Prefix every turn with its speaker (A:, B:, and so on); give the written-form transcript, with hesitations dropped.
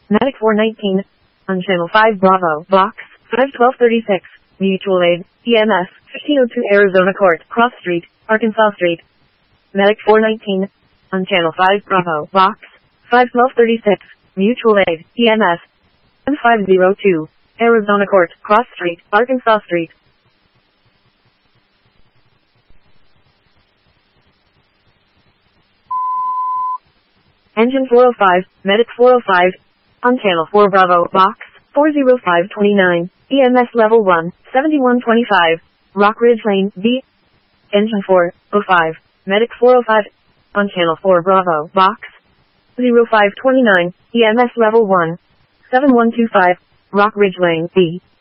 A: Medic 419. On channel 5 Bravo, box 51236, mutual aid, EMS, 1502 Arizona Court, Cross Street, Arkansas Street. Medic 419. On channel 5 Bravo, box 51236, mutual aid, EMS, 502, Arizona Court, Cross Street, Arkansas Street. Engine 405, Medic 405, on channel 4 Bravo, box 40529, EMS level 1, 7125, Rock Ridge Lane, B. Engine 405, Medic 405, on channel 4 Bravo, box 0529, EMS level 1, 7125, Rock Ridge Lane, B.